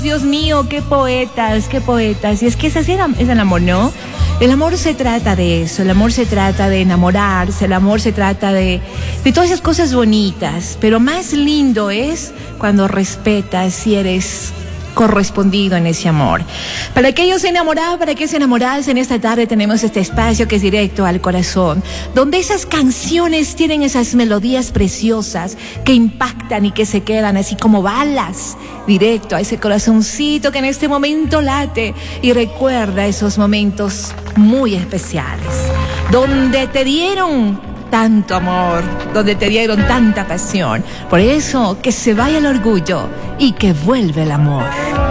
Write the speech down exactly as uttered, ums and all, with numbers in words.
Dios mío, qué poetas, qué poetas. Y es que es así, es el amor, ¿no? El amor se trata de eso, el amor se trata de enamorarse, el amor se trata de, de todas esas cosas bonitas. Pero más lindo es cuando respetas y eres correspondido en ese amor. Para aquellos enamorados, para aquellos enamoradas, en esta tarde tenemos este espacio que es directo al corazón, donde esas canciones tienen esas melodías preciosas que impactan y que se quedan así como balas directo a ese corazoncito que en este momento late y recuerda esos momentos muy especiales, donde te dieron tanto amor, donde te dieron tanta pasión. Por eso, que se vaya el orgullo y que vuelva el amor.